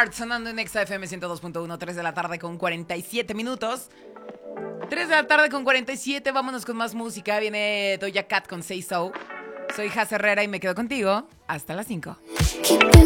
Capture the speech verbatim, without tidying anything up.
Heart sonando en Exa F M ciento dos punto uno, tres de la tarde con cuarenta y siete minutos. tres de la tarde con cuarenta y siete, vámonos con más música. Viene Doja Cat con Say So. Soy Jaz Herrera y me quedo contigo hasta las cinco.